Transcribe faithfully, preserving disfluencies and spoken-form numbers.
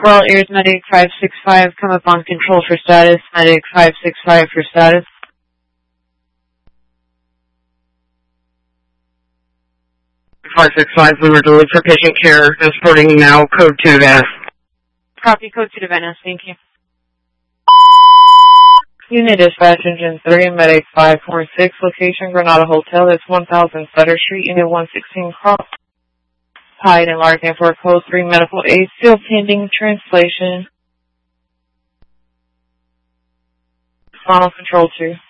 Coral Ears, Medic five six five, come up on control for status. Medic five six five for status. five six five, we were delayed for patient care, transporting now, code two to Venice. Copy, code two to Venice, thank you. Unit Dispatch, Engine three, Medic five four six, location Granada Hotel, it's one thousand Sutter Street, Unit one sixteen Cross. Hyde and Larkin for code three, medical aid, still pending translation. Final control two.